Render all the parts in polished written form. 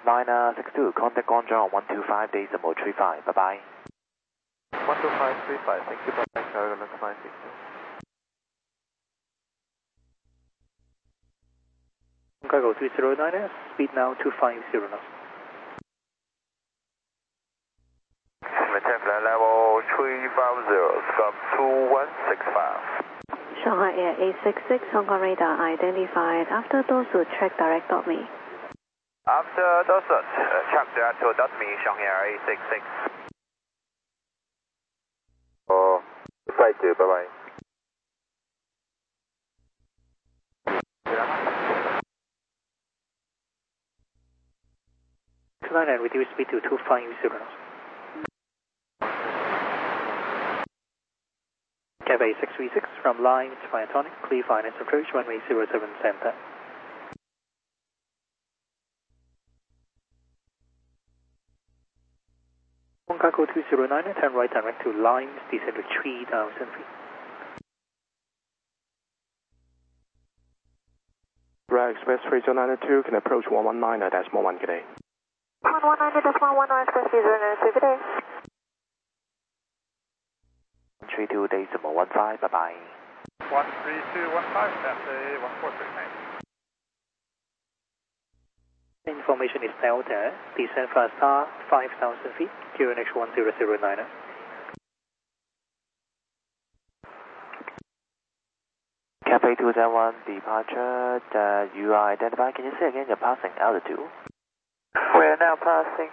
Liner 62, contact Guangzhou on 125.35, bye-bye. 125.35, thank you, bye-bye, Carolina 962. Cargo 309, speed now 250 knots. Maintain flight level 350, scope 2165. Shanghai Air 866, Hong Kong radar identified. After Dorsal, check direct.me. After Dorsal, check direct.me, Shanghai Air 866. Flight 2, bye-bye. And reduce speed to 250 knots. Cathay 636 from Lines via Tonic, clear finance approach runway 07 center. Cargo 209, turn right direct to Lines, descend to 3,000 feet. Royal Express 3092 can approach 119.1, good day. 119.1 Express 3092, good day. 132.15, bye-bye. 13215, Cathay 1469. Information is Delta, descend fast star 5,000 feet, QNH 1009. Cathay 271, departure, you are identified. Can you say again your passing altitude? We're now passing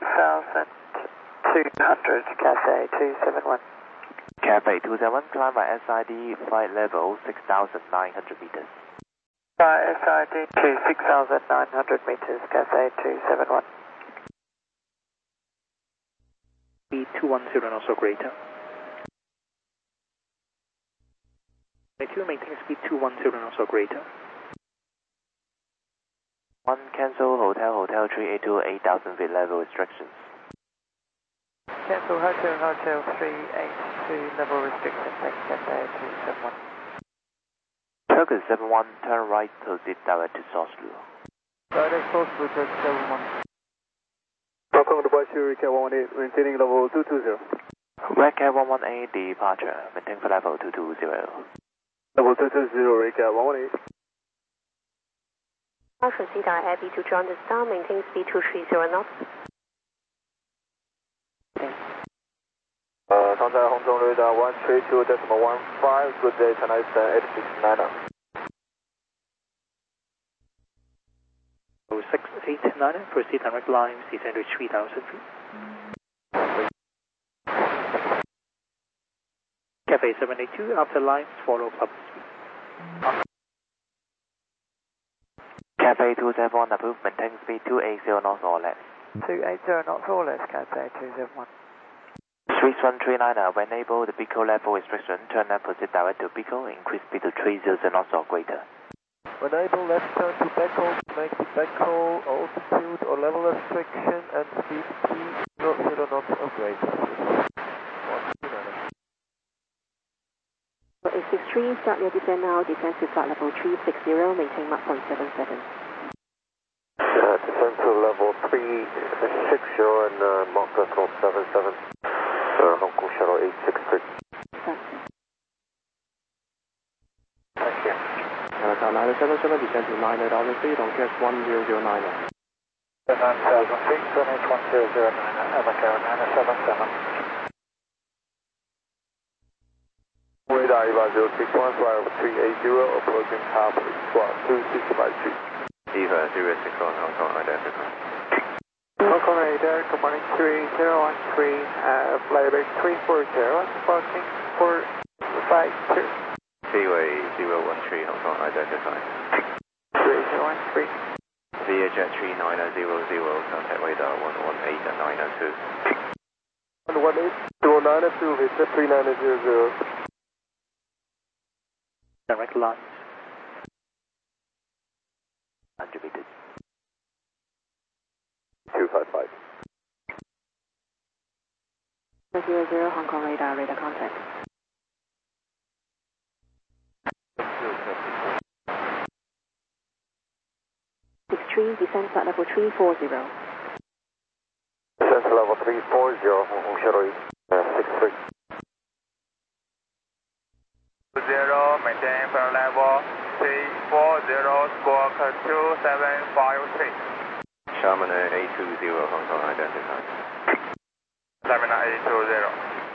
2,200, Cathay 271. Cathay 271, climb by SID, flight level 6,900 meters. SID to 6,900 meters, Cathay 271. Speed 210 knots or greater. Maintain speed 210 knots or greater. 1 cancel, Hotel 382, 8,000 feet level restrictions. Cancel Hotel 382, level restriction, thanks, Cathay 271. Turkish 71, turn right, proceed direct to Soslu. Direct Soslu, Turkish 71. Welcome to Bashir, Cat 118, maintaining level 220. Red Cat 118, departure, maintain for level 220. Level 220, Red Cat 118. Alpha Cedar Abbey to John the Star, maintain speed 230 knots. 常在红中雷达 132.15, good day, tonight 869. 689, proceed direct lines, descend to 3,000 feet. Cathay 782, after lines, follow club speed. Cathay 271, approved, maintain speed 280 knots or less. 280 knots or less, Cathay 271. Swiss 139, when able, the Pico level restriction, turn left, proceed direct to Pico, increase speed to 30 knots or greater. When able, left turn to Beco, make the Beco altitude or level restriction and speed 30 knots or greater. 863, start your descent now, descend to flight level 360, maintain Mach 0.77. Descend to level 360 and Mach 0.77. Hong Kong Shuttle 863. Thank you. Tower 977, descend to 9,000 feet on catch 1009. 9,000 feet, QNH 1009, Echo 977. Radar Eva 061, fly over 380, approaching half squad 2653. Eva 061, Hong Kong identified. Hong Kong radar, good morning, 3013, flyback 340, departing for 52. Seaway 013, Hong Kong identified. 3013. ViaJet 3900, contact radar 118 and 902. 118, 292, ViaJet 3900. Direct lines. 100 meters. 255. 00, Hong Kong radar, radar contact. Extreme descent flight level 340. 340, shuttle 63. 0, maintain flight level 340, squawk 2753. Sharman A20, Hong Kong identified. Sharman A20.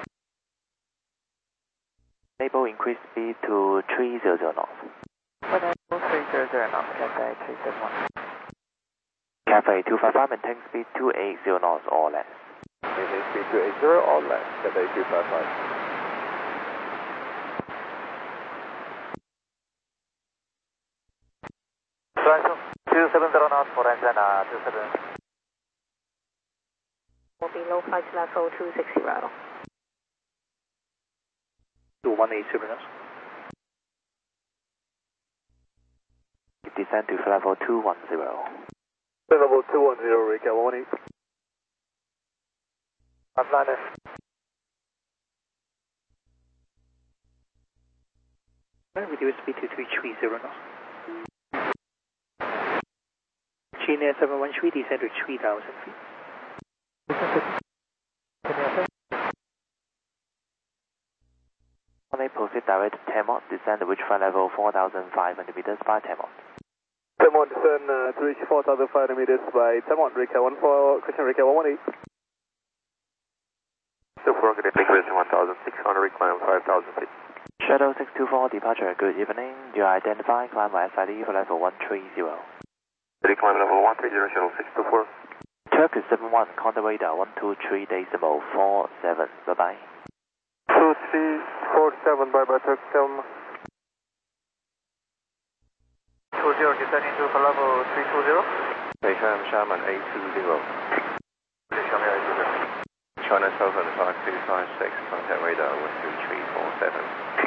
Enable increase speed to 300 knots. Enable 300 knots, Cathay 371. Cathay 255, maintain speed 280 knots or less. Maintain speed 280 or less, Cathay 255. Right, 270 knots for antenna 27. Will be low flight level 260. To 180 knots. Descend to level 210. Level 210, Rica 118. 59F. Reduce speed to 330 knots. China 713, descend to 3,000 feet. Proceed direct to Temot, descend to reach flight level 4,500 meters by Temot. Temot descend to reach 4,500 meters by Temot, Rica 14, Christian Rica 118. Still forward, increase 1,600, reclimb 5,000 feet. Shadow 624, departure, good evening. You are identified, climb by SID for level 130. Climb level 130, Shadow 624. Turkish 71, contact radar 123.47, bye-bye. 2347, bye-bye, Turk 7. 20, descending to level 320. Beijing Sharman A20. Sharman A20. China Southern 5256, contact radar 12347.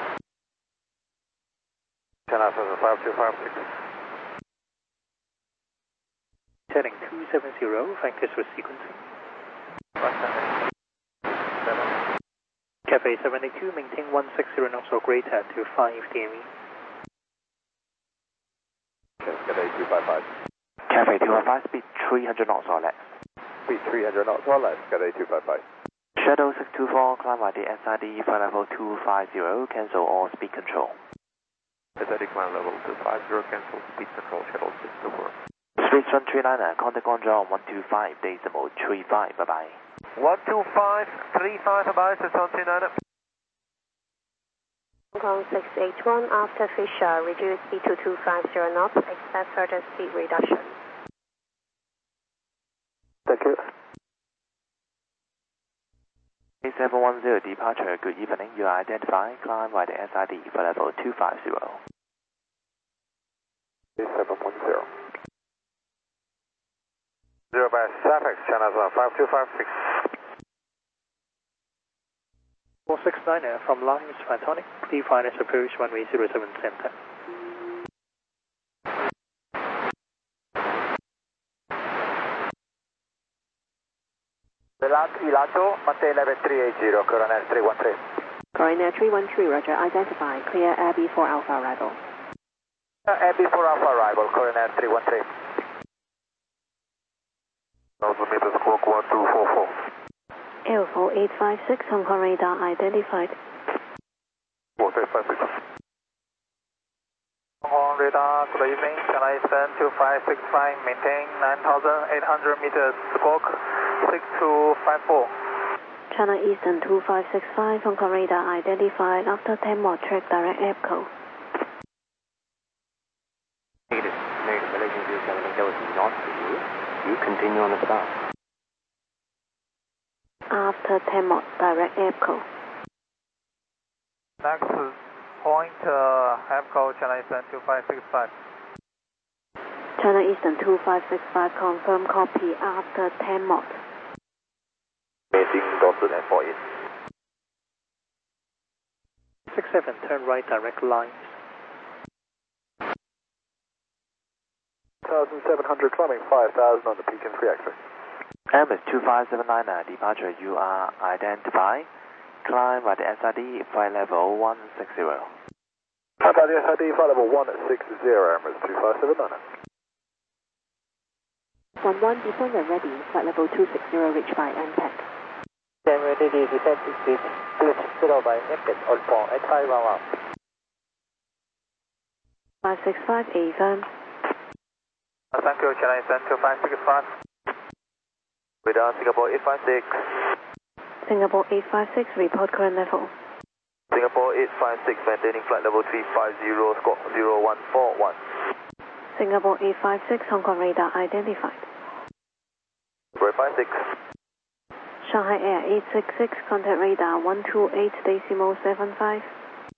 China Southern 5256. Heading 270, factors for sequencing. Cathay 72, maintain 160 knots or greater to 5 DME. Cathay 255. Cathay 255, speed 300 knots or less. Speed 300 knots or less, Cathay 255. Shadow 624, climb by the SID for level 250, cancel all speed control. SID climb level 250, cancel speed control, Shadow 624. Space 139, contact on draw 125.35, bye-bye. 12535, bye-bye, 129. Hong Kong 681, after Fisher, reduce speed to 250 knots, expect further speed reduction. Thank you. A710, departure, good evening. You are identified, climb by the SID for level 250. A710. 0 by Safex, China 5256. 469 from Lines Phantonic, define as approach runway 07 center. Ilato, maintain level 380, Coronet 313. Coronet 313, roger, identify, clear Abbey 4 Alpha arrival. Abbey 4 Alpha arrival, Coronet 313. Altimeter squawk 1244. Airflow 856, Hong Kong radar identified. 4856. Hong Kong radar, good evening. China Eastern 2565, maintain 9,800 meters, squawk 6254. China Eastern 2565, Hong Kong radar identified, after 10 more track direct airco. Negative. Malaysian 07, that was not for you. You continue on the start. After 10 more direct airco. Next point, APCO China Eastern 2565. China Eastern 2565, confirm copy after 10 knots. Heading Dawson and 48. 67, turn right direct lines. 1,700 climbing 5,000 on the Pekin 3 X-ray. MS 2579, departure, you are identified. Climb by the SID, flight level 160. How about the SID, flight level 160, MS 2579. 11 descend and ready, flight level 260 reached by MPEG. Descend ready, descend to speed 260 by MPEG on 48511. 565 firm. Thank you, Chennai Eastern 2565. Radar Singapore 856. Singapore 856, report current level. Singapore 856, maintaining flight level 350, squawk 0141. Singapore 856, Hong Kong radar identified. 56. Shanghai Air 866, contact radar 128.75.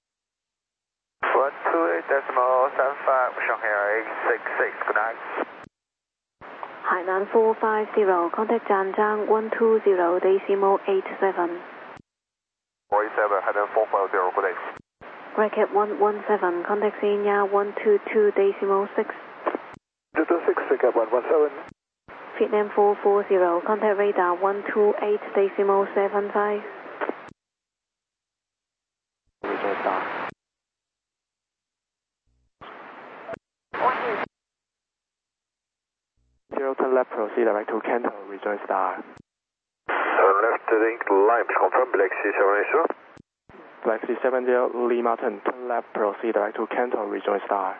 128.75, Shanghai 866, good night. Hainan 450, contact Zhanjiang 120.87. 47, Hainan 450, good day. Bracket 117, contact Xenia 122.6. 226, Bracket 117. Vietnam 440, contact radar 128.75. Rejoin star. Zero turn left, proceed direct to Canton, rejoin star. Turn left to the line, confirm, Black Sea 780. Black Sea 70, Lima turn left, proceed direct to Canton, rejoin star.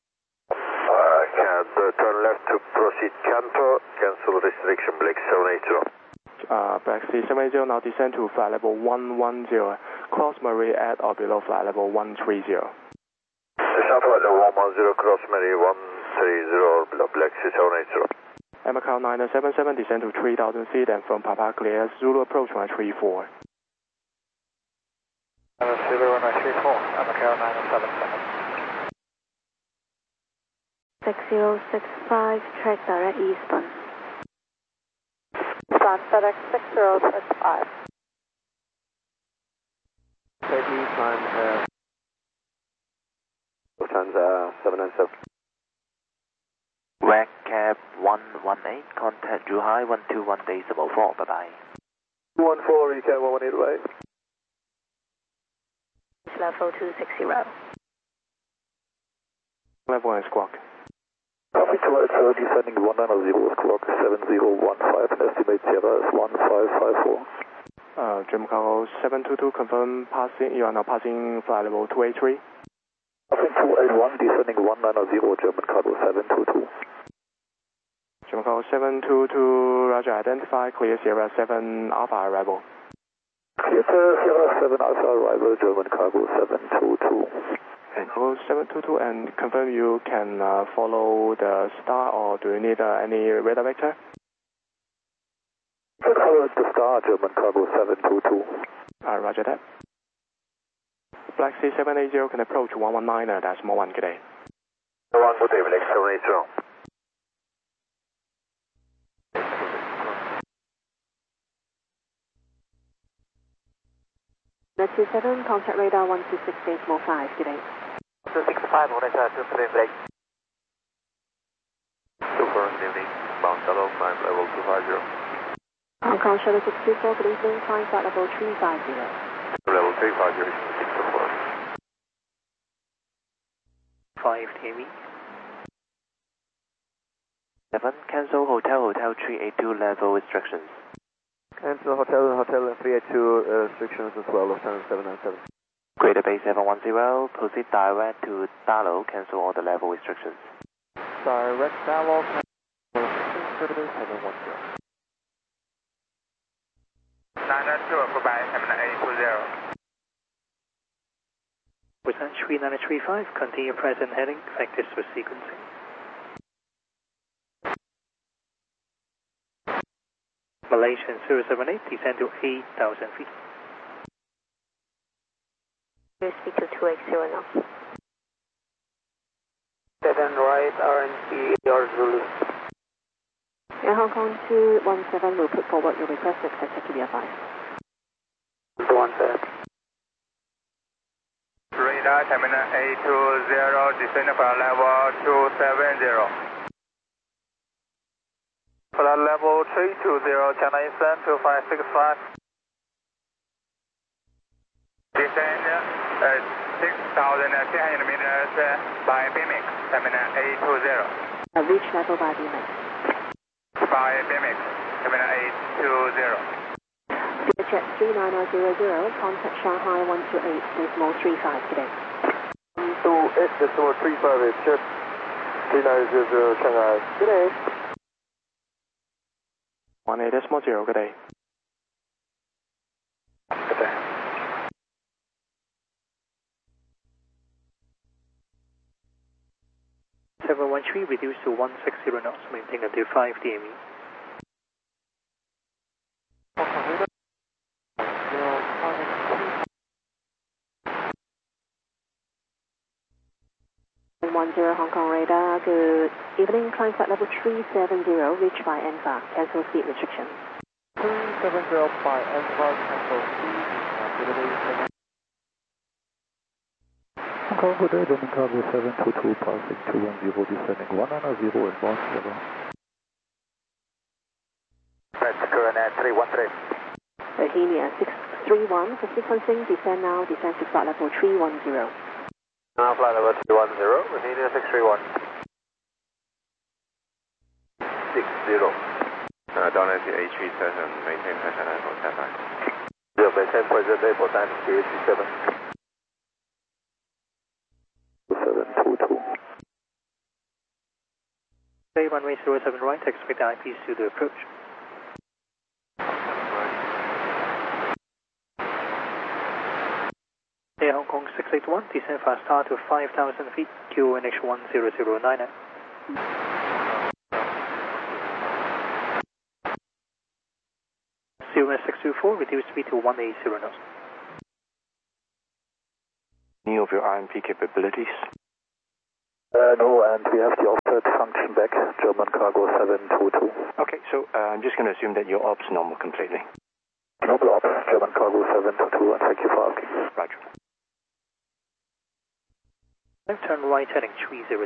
Turn left to proceed Canton, cancel restriction, Black 780. Black Sea 780, now descend to flight level 110, cross Murray at or below flight level 130. Descend flight level 110, cross Murray 130, below Black Sea 780. Macau 9077, descend to 3000 feet and from Papa clear, Zulu approach 134. 134, Macau 977. 6065, track direct eastbound. Sun FedEx 6065. Steady, climb, Lufthansa 797. Wag Cab 118, contact Zhuhai 121.4, bye-bye. 14, recap 118 right. Level 260. Level 1 squawk. Copy to right 7, descending 190, clock 7015, and estimate Sierra is 1554. German Cargo 722, confirm passing, you are now passing flight level 283. Passing 281, descending 190, German Cargo 722. German Cargo 722, Roger, identify, clear Sierra 7 Alpha arrival. Clear Sierra 7 Alpha arrival, German Cargo 722. Cargo 722, and confirm you can follow the star, or do you need any radar vector? Follow the star, German Cargo 722. Roger that. Black Sea 780 can approach 119, that's more 1, good day. 1, good day, Black 780. Net 27, contact radar 126.5, good day. 265, monitor 23 Black. Super, good evening. Bound shuttle, climb level 250. Hong Kong Shuttle 624, good evening, climb flight level 350. Level 350, 624. 5 TV. 7, cancel Hotel 382 level restrictions. Cancel Hotel and 382 restrictions as well, Lufthansa 797. Greater Bay 710, proceed direct to Dalo, cancel all the level restrictions. Direct Dalo, Greater Bay 710. 992, goodbye, Terminal 820. Busan 3935, continue present heading, effective for sequencing. Malaysian 078, descend to 8,000 feet. Speed to 280 now. 7 right, RNC, or Zulu. Air Hong Kong 217 will put forward your request with executive advice. 217. Radar Terminal 820, descend for level 270. Flight level 320, Chennai Eastern 2565. Descend 6,300 meters by BMX, Terminal 820. Reach level by BMX. by BMX, Terminal 820. Jet 39000, contact Shanghai 128.35 today. 128.35, Jet 39000, Shanghai. Good day. 18.0, good day. Good day. Reduced to 160 knots, maintain until 5 DME. Hong Kong radar, good evening, climb flight level 370, reached by NFA, cancel speed restriction. 370 by NFA, cancel speed, Hong Kong, good day, German cargo 722, passing 210, descending 190 and 10. That's current at 313. Bohemia 631, for sequencing, descend now, descend to flight level 310. Now flight level 310, Bohemia 631. 60. Down at the H37, maintain pressure level 75. Maintain pressure level 97. 722. Day runway 07 right, expect the IPs to the approach. Air Hong Kong 681, descend fast start to 5,000 feet, QNH 10099. COS 624, reduce speed to 180 knots. Any of your IMP capabilities? No, and we have the offset function back, German cargo 722. Okay, so I'm just going to assume that your ops normal completely. Normal ops, German cargo 722, and thank you for asking. Roger. Left turn right heading 300.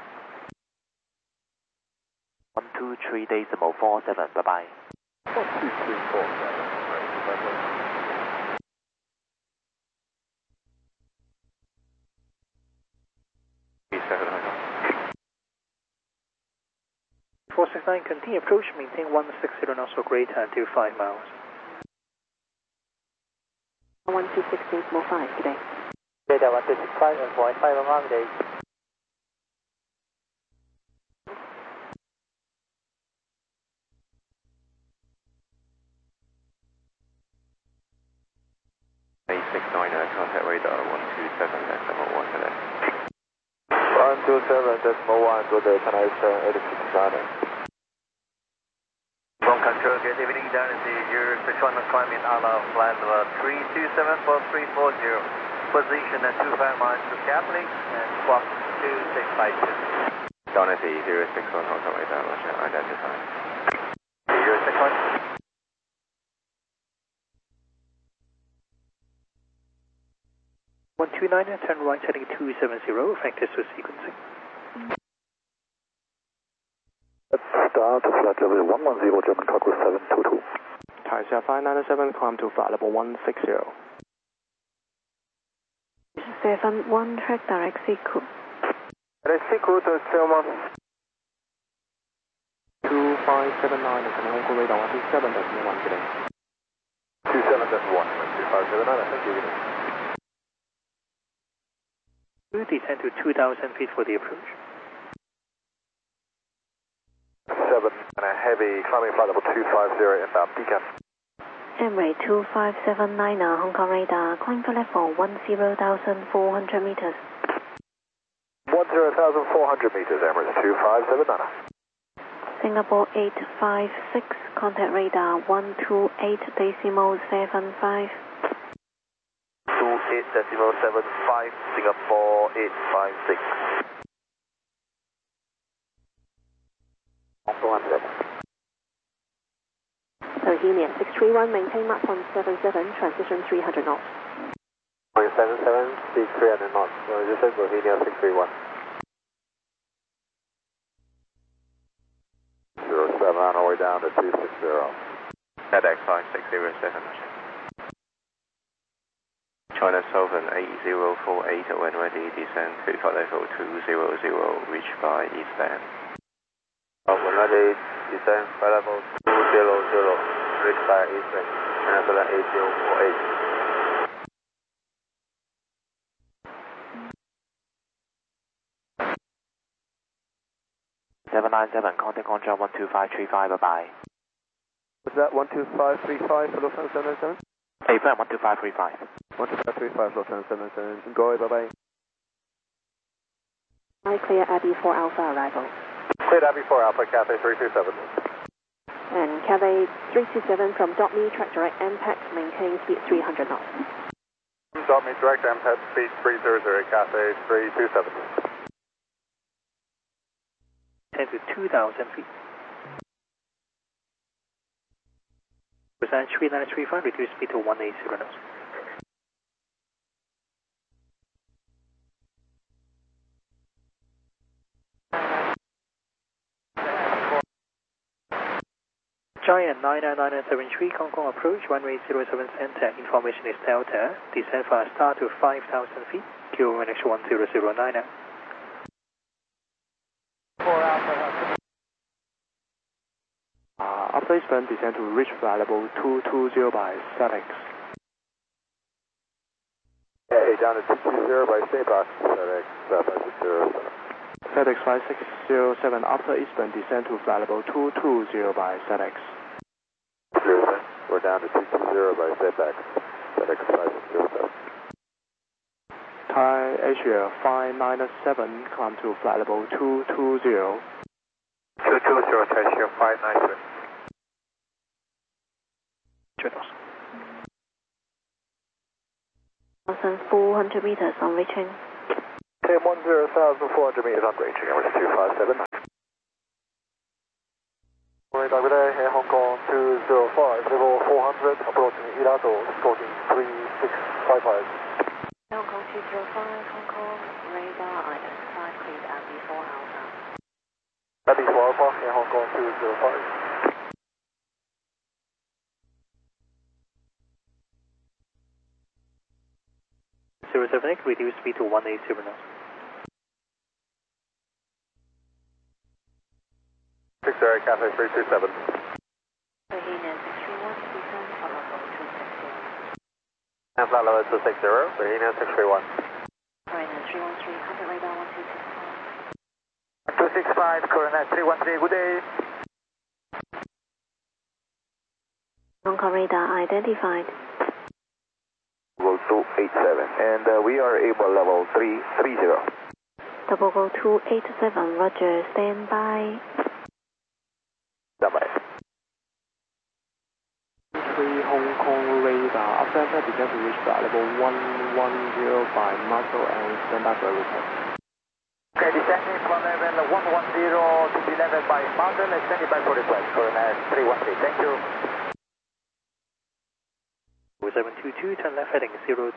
123.47, bye bye. 12347. 469, continue approach, maintain 160 knots or greater until 5 miles. 126.5 today. Data 125 and 0.5 amount today. Contact radar 127, decimal 1 today. 127, decimal 1, good day, can I turn 86 From control, good evening, down at the 061 climbing out of flight level 327 for 340. Position at 25 miles to Catholic and squawk 2652. Down at the 061 Hong Kong radar, Russia, identified. 061. 129, turn right heading 270, effective to sequencing. Let's start flight level 110, German cargo 722. Taisha 597, climb to flight level 160. 71, track direct Seacoast. Direct Seacoast, Selma. 2579 is an Hong Kong radar 127.1 today. 27.1, 2579, thank you. Descend to 2,000 feet for the approach. 7 and a heavy climbing flight level 250 inbound Beacon. Emirates 2579, Hong Kong radar, climb for level 10,400 meters. 10,400 meters, Emirates 2579. Singapore 856, contact radar 128.75. 28.75, Singapore 856. Bohemia 631, maintain Mach 177, transition 300 knots. 177, speed 300 knots, transition Bohemia 631. 07 on our way down to 260. FedEx 5607, Russia. China Southern 8048, when ready, descend to flight level 200, reach by eastbound. When ready, descend flight level 200, reach by Eastern, Venezuela 8048. 797, contact control 12535, bye-bye. Was that 12535 for Lufthansa 797? Affirm 12535. 12535 Lufthansa 797. Go, bye-bye. I clear Abbey 4 Alpha arrival. Cleared Abbey 4 Alpha, Cathay 327. And Cathay 327 from .me, track direct MPAC, maintain speed 300 knots. .me direct MPAC, speed 300, Cathay 327. 10 to 2,000 feet. Present 3935, reduce speed to 180 knots. Giant 99973, Hong Kong approach, runway 07 center, information is Delta, descend fast start to 5,000 feet, QNH 1009. After Eastern, descend to reach flight level 220 by SATX. Hey, down to 220 by SATX, SATX 507. SATX 5607, after Eastern, descend to flight level 220 by SATX. We're down to 220 by SATX, SATX 507. Thai Asia 597, climb to flight level 220. 220, Thai Asia 597. 1,400 meters on reaching. Tim 10,400 meters on reaching, Emirates 257. Good day, Air Hong Kong 205, level 400, approaching Irato, escorting 3655. Hong Kong 205, Hong Kong, radar identified, cleared Abbey 4 Alpha. Abbey 4 Alpha, Air Hong Kong 205. 078, reduce speed to 180 knots. 60, Cathay 327. Bahena 631, descend, follow level 260. And flight level 260, Bahena 631. Coronet 313, contact radar 1265. 265, Coronet 313, good day. Hong Kong radar identified. Level 287, and we are able level 330. Double go 287, roger, stand by. Stand by. 3 Hong Kong radar, after that, descend to reach flight level 110 by Muscle and stand by for report. Okay, descending from level 110 to be level by mountain and standing by for request. Coronet 313, thank you. 0722, turn left heading 020.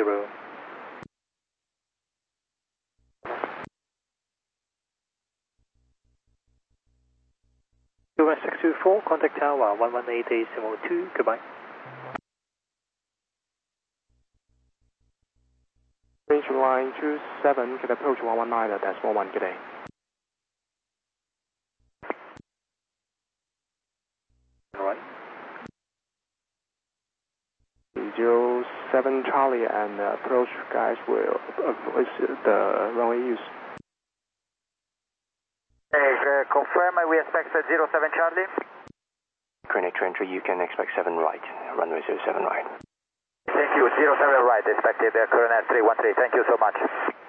US 624, contact tower 118.2, goodbye. Range line 27, can approach 119, that's 11, good day. Alright. 07 Charlie and approach guys will the runway use. Hey, confirm we expect 07 Charlie. Greenwich entry, you can expect 7 right, runway 07 right. Thank you, 07 right, expected Coronet 313, thank you so much.